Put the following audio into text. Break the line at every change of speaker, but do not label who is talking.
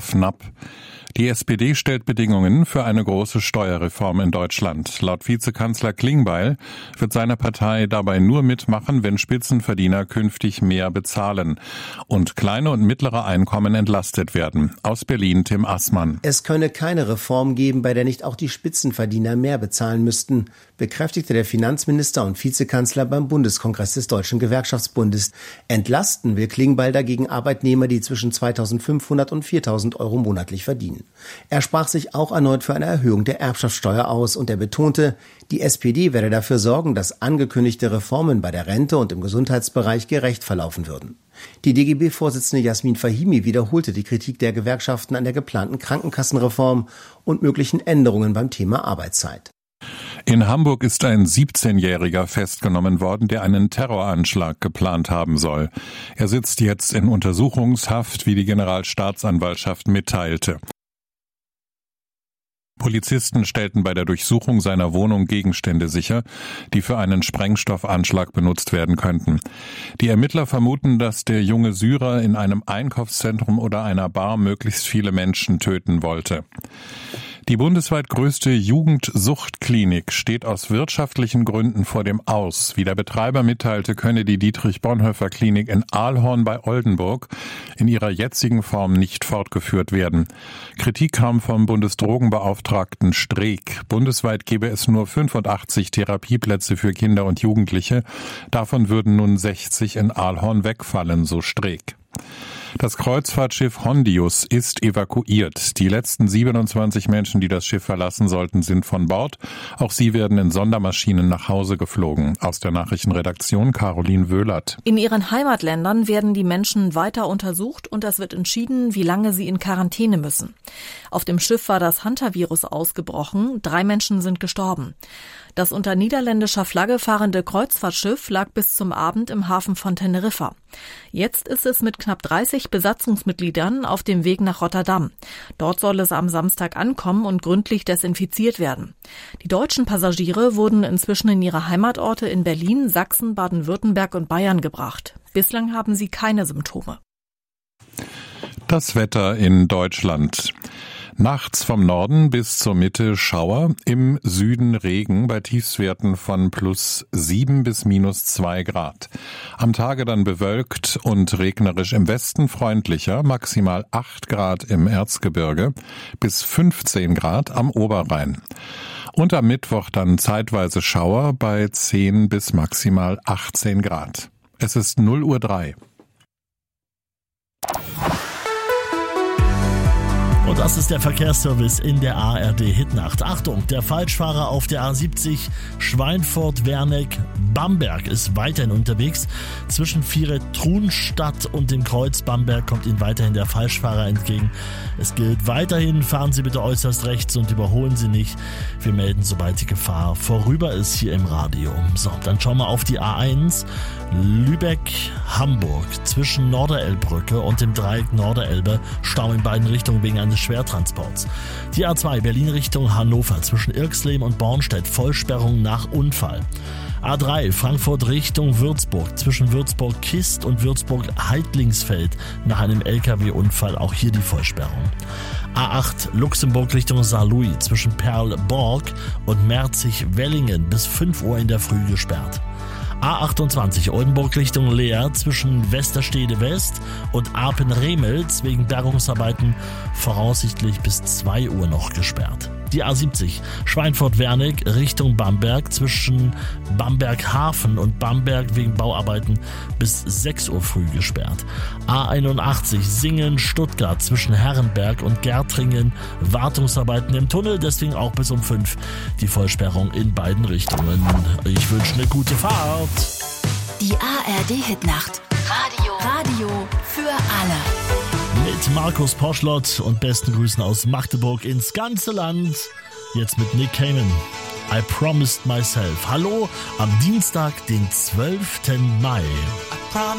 FNAP. Die SPD stellt Bedingungen für eine große Steuerreform in Deutschland. Laut Vizekanzler Klingbeil wird seine Partei dabei nur mitmachen, wenn Spitzenverdiener künftig mehr bezahlen und kleine und mittlere Einkommen entlastet werden. Aus Berlin Tim Assmann.
Es könne keine Reform geben, bei der nicht auch die Spitzenverdiener mehr bezahlen müssten, bekräftigte der Finanzminister und Vizekanzler beim Bundeskongress des Deutschen Gewerkschaftsbundes. Entlasten will Klingbeil dagegen Arbeitnehmer, die zwischen 2.500 und 4.000 Euro monatlich verdienen. Er sprach sich auch erneut für eine Erhöhung der Erbschaftssteuer aus und er betonte, die SPD werde dafür sorgen, dass angekündigte Reformen bei der Rente und im Gesundheitsbereich gerecht verlaufen würden. Die DGB-Vorsitzende Jasmin Fahimi wiederholte die Kritik der Gewerkschaften an der geplanten Krankenkassenreform und möglichen Änderungen beim Thema Arbeitszeit.
In Hamburg ist ein 17-Jähriger festgenommen worden, der einen Terroranschlag geplant haben soll. Er sitzt jetzt in Untersuchungshaft, wie die Generalstaatsanwaltschaft mitteilte. Polizisten stellten bei der Durchsuchung seiner Wohnung Gegenstände sicher, die für einen Sprengstoffanschlag benutzt werden könnten. Die Ermittler vermuten, dass der junge Syrer in einem Einkaufszentrum oder einer Bar möglichst viele Menschen töten wollte. Die bundesweit größte Jugendsuchtklinik steht aus wirtschaftlichen Gründen vor dem Aus. Wie der Betreiber mitteilte, könne die Dietrich-Bonhoeffer-Klinik in Ahlhorn bei Oldenburg in ihrer jetzigen Form nicht fortgeführt werden. Kritik kam vom Bundesdrogenbeauftragten Streeck. Bundesweit gebe es nur 85 Therapieplätze für Kinder und Jugendliche. Davon würden nun 60 in Ahlhorn wegfallen, so Streeck. Das Kreuzfahrtschiff Hondius ist evakuiert. Die letzten 27 Menschen, die das Schiff verlassen sollten, sind von Bord. Auch sie werden in Sondermaschinen nach Hause geflogen. Aus der Nachrichtenredaktion Caroline Wöhlert.
In ihren Heimatländern werden die Menschen weiter untersucht und es wird entschieden, wie lange sie in Quarantäne müssen. Auf dem Schiff war das Hantavirus ausgebrochen. 3 Menschen sind gestorben. Das unter niederländischer Flagge fahrende Kreuzfahrtschiff lag bis zum Abend im Hafen von Teneriffa. Jetzt ist es mit knapp 30 Besatzungsmitgliedern auf dem Weg nach Rotterdam. Dort soll es am Samstag ankommen und gründlich desinfiziert werden. Die deutschen Passagiere wurden inzwischen in ihre Heimatorte in Berlin, Sachsen, Baden-Württemberg und Bayern gebracht. Bislang haben sie keine Symptome.
Das Wetter in Deutschland. Nachts vom Norden bis zur Mitte Schauer, im Süden Regen bei Tiefstwerten von +7 bis -2 Grad. Am Tage dann bewölkt und regnerisch, im Westen freundlicher, maximal 8 Grad im Erzgebirge bis 15 Grad am Oberrhein. Und am Mittwoch dann zeitweise Schauer bei 10 bis maximal 18 Grad. Es ist 0:03 Uhr.
Und das ist der Verkehrsservice in der ARD-Hitnacht. Achtung, der Falschfahrer auf der A70 Schweinfurt-Werneck-Bamberg ist weiterhin unterwegs. Zwischen Viere-Trunstadt und dem Kreuz Bamberg kommt Ihnen weiterhin der Falschfahrer entgegen. Es gilt weiterhin, fahren Sie bitte äußerst rechts und überholen Sie nicht. Wir melden, sobald die Gefahr vorüber ist, hier im Radio. So, dann schauen wir auf die A1 Lübeck-Hamburg. Zwischen Norderelbbrücke und dem Dreieck Norderelbe Stau in beiden Richtungen wegen eines Schwertransports. Die A2 Berlin Richtung Hannover zwischen Irxleben und Bornstedt Vollsperrung nach Unfall. A3 Frankfurt Richtung Würzburg zwischen Würzburg-Kist und Würzburg-Heidlingsfeld nach einem LKW-Unfall, auch hier die Vollsperrung. A8 Luxemburg Richtung Saarlouis zwischen Perl-Borg und Merzig-Wellingen bis 5 Uhr in der Früh gesperrt. A28 Oldenburg Richtung Leer zwischen Westerstede West und Apen-Remelz wegen Bergungsarbeiten voraussichtlich bis 2 Uhr noch gesperrt. Die A70 Schweinfurt-Werneck Richtung Bamberg zwischen Bamberg-Hafen und Bamberg wegen Bauarbeiten bis 6 Uhr früh gesperrt. A81 Singen-Stuttgart zwischen Herrenberg und Gärtringen Wartungsarbeiten im Tunnel, deswegen auch bis um 5 die Vollsperrung in beiden Richtungen. Ich wünsche eine gute Fahrt.
Die ARD-Hitnacht. Radio für alle.
Mit Markus Poschlott und besten Grüßen aus Magdeburg ins ganze Land. Jetzt mit Nick Cayman. I Promised Myself. Hallo am Dienstag, den 12. Mai.